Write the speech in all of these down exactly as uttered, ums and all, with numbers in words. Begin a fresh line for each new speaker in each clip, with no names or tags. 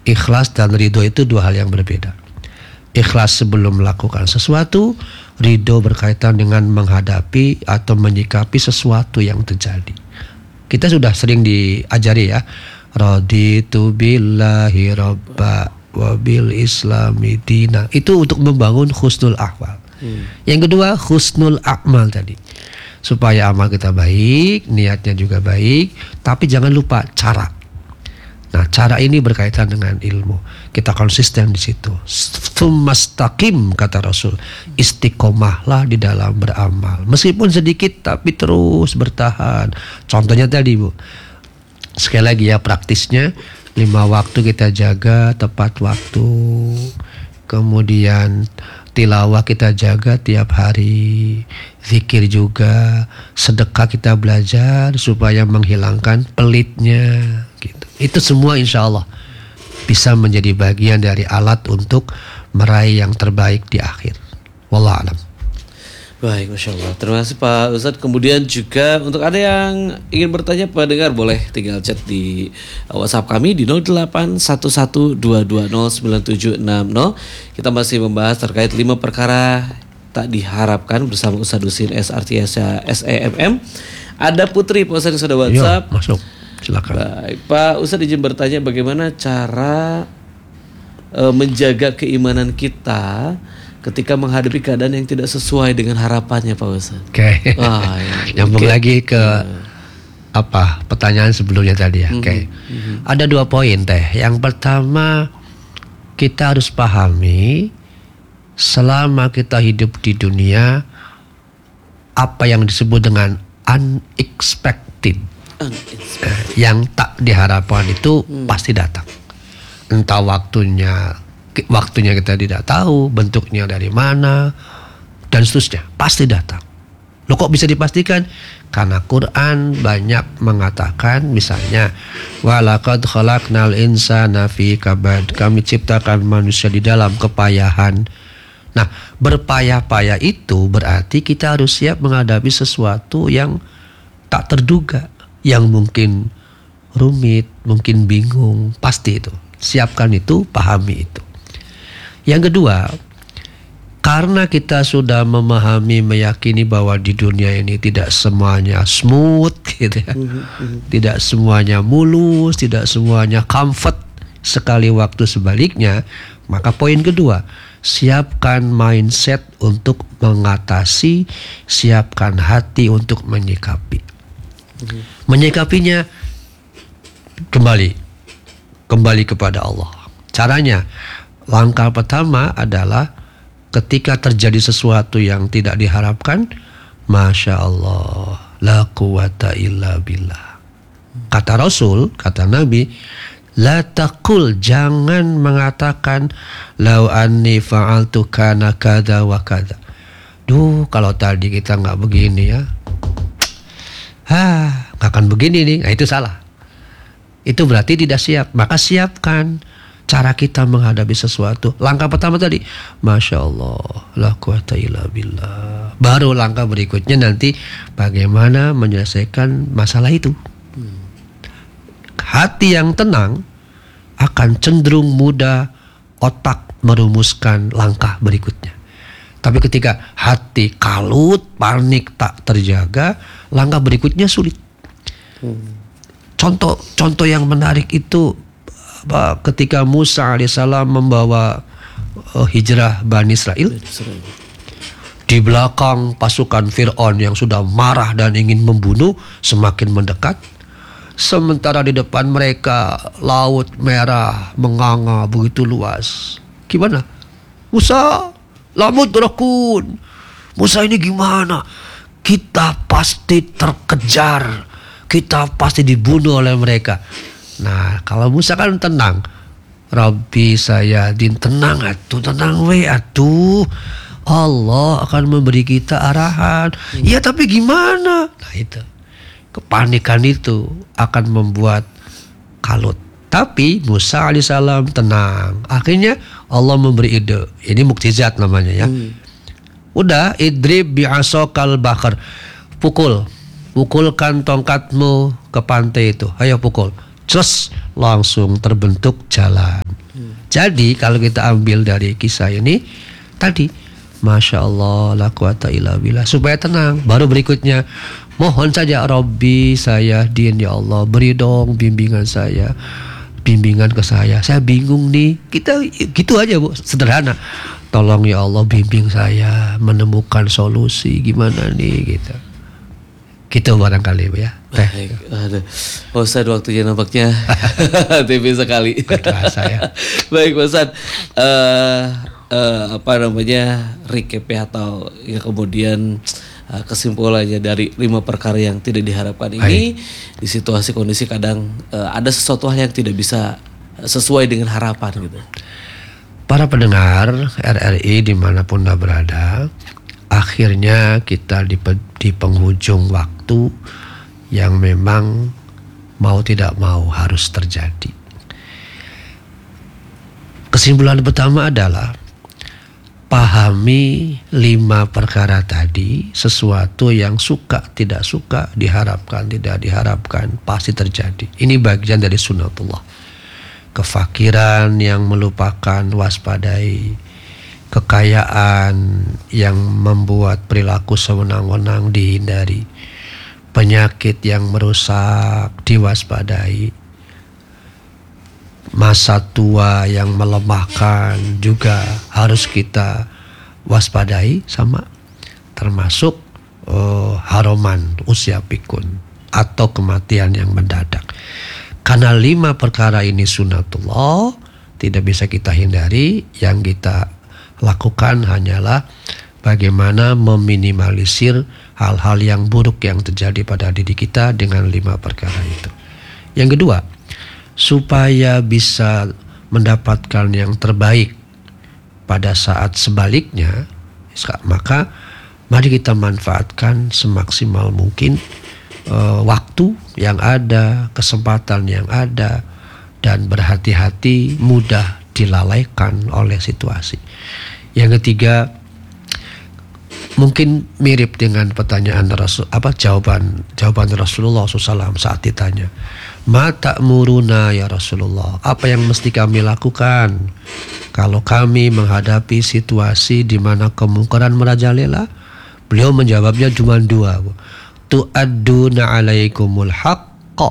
Ikhlas dan ridho itu dua hal yang berbeda. Ikhlas sebelum melakukan sesuatu, ridho berkaitan dengan menghadapi atau menyikapi sesuatu yang terjadi. Kita sudah sering diajari ya, raditu billahi rabba wa bil islami dina. Itu untuk membangun husnul ahwal. Hmm. Yang kedua, husnul a'mal tadi. Supaya amal kita baik, niatnya juga baik, tapi jangan lupa cara. Nah, cara ini berkaitan dengan ilmu. Kita konsisten di situ. Tsumastaqim kata Rasul. Istiqomahlah di dalam beramal. Meskipun sedikit tapi terus bertahan. Contohnya tadi, Bu. Sekali lagi ya praktisnya, lima waktu kita jaga tepat waktu. Kemudian tilawah kita jaga tiap hari. Zikir juga, sedekah kita belajar supaya menghilangkan pelitnya gitu. Itu semua insya Allah bisa menjadi bagian dari alat untuk meraih yang terbaik di akhir. Wallahu a'lam.
Baik, Masya Allah. Terima kasih Pak Ustadz. Kemudian juga untuk ada yang ingin bertanya Pak Dengar, boleh tinggal chat di WhatsApp kami di nol delapan satu satu dua dua nol sembilan tujuh enam nol. Kita masih membahas terkait lima perkara tak diharapkan bersama Ustadz Husin S R T S E M M. Ada Putri Pak Ustadz yang sudah WhatsApp.
Yo, masuk. Silakan.
Baik, Pak Ustadz izin bertanya bagaimana cara e, menjaga keimanan kita ketika menghadapi keadaan yang tidak sesuai dengan harapannya Pak Ustadz.
Oke. Okay.
Ah, ya.
Nyambung
okay.
lagi ke yeah. apa pertanyaan sebelumnya tadi ya. Mm-hmm. Oke. Okay. Mm-hmm. Ada dua poin teh. Yang pertama, kita harus pahami selama kita hidup di dunia, apa yang disebut dengan unexpected, unexpected. yang tak diharapkan itu hmm. pasti datang. Entah waktunya, waktunya kita tidak tahu, bentuknya dari mana, dan seterusnya, pasti datang. Loh kok bisa dipastikan? Karena Quran banyak mengatakan, misalnya, walaqad khalaqnal insana fi kabad, kami ciptakan manusia di dalam kepayahan. Nah, berpayah-payah itu berarti kita harus siap menghadapi sesuatu yang tak terduga, yang mungkin rumit, mungkin bingung, pasti itu. Siapkan itu, pahami itu. Yang kedua, karena kita sudah memahami, meyakini bahwa di dunia ini tidak semuanya smooth, gitu ya. Tidak semuanya mulus, tidak semuanya comfort. Sekali waktu sebaliknya, maka poin kedua, siapkan mindset untuk mengatasi, siapkan hati untuk menyikapi. Menyikapinya kembali, kembali kepada Allah. Caranya, langkah pertama adalah ketika terjadi sesuatu yang tidak diharapkan, Masya Allah, la quwata illa billah. Kata Rasul, kata Nabi, la taqul, jangan mengatakan lau anni fa'altu kana kada wa kada. Duh, kalau tadi kita nggak begini ya, ah, nggak akan begini nih. Nah, itu salah. Itu berarti tidak siap. Maka siapkan cara kita menghadapi sesuatu. Langkah pertama tadi, Masya Allah, la quwata illa billah. Baru langkah berikutnya nanti bagaimana menyelesaikan masalah itu. Hati yang tenang akan cenderung mudah otak merumuskan langkah berikutnya. Tapi ketika hati kalut, panik, tak terjaga, langkah berikutnya sulit. Contoh contoh yang menarik itu ketika Musa alaihissalam membawa uh, hijrah Bani Israel. Di belakang pasukan Fir'aun yang sudah marah dan ingin membunuh semakin mendekat. Sementara di depan mereka laut merah menganga begitu luas. Gimana? Musa, lamut rakun. Musa ini gimana? Kita pasti terkejar. Kita pasti dibunuh oleh mereka. Nah, kalau Musa kan tenang. Rabbi saya din tenang atuh, tenang we atuh. Allah akan memberi kita arahan. Ya tapi gimana? Nah itu. Kepanikan itu akan membuat kalut. Tapi Musa alaihissalam tenang. Akhirnya Allah memberi ide. Ini mukjizat namanya ya. Hmm. Udah, idrib bi'asokal bakar. Pukul. Pukulkan tongkatmu ke pantai itu. Ayo pukul. Terus langsung terbentuk jalan. Jadi kalau kita ambil dari kisah ini tadi, Masya Allah, la quwata illa billah, supaya tenang. Baru berikutnya, mohon saja Rabbi saya din ya Allah, beri dong bimbingan saya, bimbingan ke saya. Saya bingung nih. Kita gitu aja Bu, sederhana. Tolong ya Allah bimbing saya menemukan solusi gimana nih gitu. Gitu barangkali Bu ya.
Baik, aduh, Pak Ustadz waktunya nampaknya T V sekali.
Berasa ya.
Baik Pak Ustadz, uh, uh, apa namanya recap ya, atau ya kemudian uh, kesimpulannya dari lima perkara yang tidak diharapkan ini. Baik. Di situasi kondisi kadang uh, ada sesuatu hal yang tidak bisa sesuai dengan harapan gitu.
Para pendengar R R I dimanapun Anda berada, akhirnya kita di, di penghujung waktu yang memang mau tidak mau harus terjadi. Kesimpulan pertama adalah pahami lima perkara tadi, sesuatu yang suka tidak suka, diharapkan tidak diharapkan, pasti terjadi. Ini bagian dari sunnatullah. Kefakiran yang melupakan, waspadai. Kekayaan yang membuat perilaku sewenang-wenang dihindari. Penyakit yang merusak diwaspadai. Masa tua yang melemahkan juga harus kita waspadai sama. Termasuk uh, haroman usia pikun atau kematian yang mendadak. Karena lima perkara ini sunnatullah, tidak bisa kita hindari. Yang kita lakukan hanyalah bagaimana meminimalisir hal-hal yang buruk yang terjadi pada diri kita dengan lima perkara itu. Yang kedua, supaya bisa mendapatkan yang terbaik pada saat sebaliknya, maka mari kita manfaatkan semaksimal mungkin uh, waktu yang ada, kesempatan yang ada, dan berhati-hati mudah dilalaikan oleh situasi. Yang ketiga, mungkin mirip dengan pertanyaan Rasul, apa jawaban jawaban Rasulullah shallallahu alaihi wasallam saat ditanya, ma ta'muruna ya Rasulullah, apa yang mesti kami lakukan kalau kami menghadapi situasi di mana kemungkaran merajalela? Beliau menjawabnya cuma dua, tu'adduna alaikumul haqqa,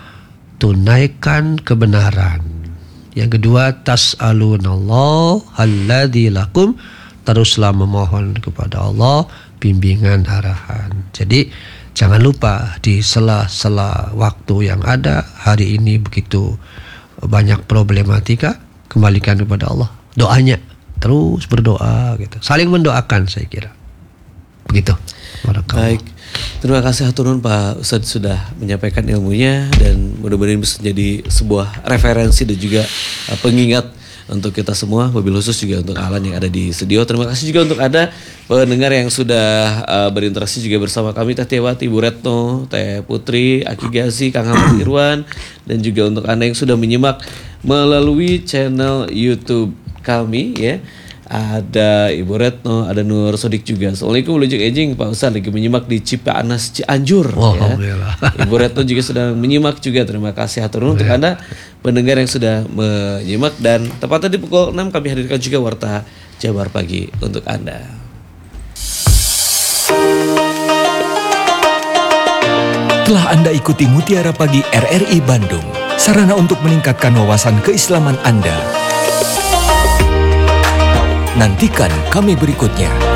tunaikan kebenaran. Yang kedua, tas'alunallah alladzi lakum, teruslah memohon kepada Allah bimbingan arahan. Jadi jangan lupa di sela-sela waktu yang ada, hari ini begitu banyak problematika, kembalikan kepada Allah. Doanya terus berdoa gitu. Saling mendoakan saya kira. Begitu.
Baik. Terima kasih hatur nuhun Pak Ustadz sudah menyampaikan ilmunya, dan mudah-mudahan bisa jadi sebuah referensi dan juga uh, pengingat untuk kita semua, mobil khusus juga untuk Alan yang ada di studio. Terima kasih juga untuk Anda pendengar yang sudah uh, berinteraksi juga bersama kami, Teh Tiawati, Ibu Retno, Teh Putri, Aki Gazi, Kang Ahmad Irwan, dan juga untuk Anda yang sudah menyimak melalui channel YouTube kami ya. Ada Ibu Retno, ada Nur Sodik juga. Assalamualaikum warahmatullahi wabarakatuh. Pak Ustadz lagi menyimak di Cipanas Cianjur.
Oh,
ya. Ibu Retno juga sudah menyimak juga. Terima kasih hatur nuhun untuk Anda pendengar yang sudah menyimak, dan tepatnya di pukul enam kami hadirkan juga Warta Jabar Pagi untuk Anda.
Telah Anda ikuti Mutiara Pagi R R I Bandung, sarana untuk meningkatkan wawasan keislaman Anda. Nantikan kami berikutnya.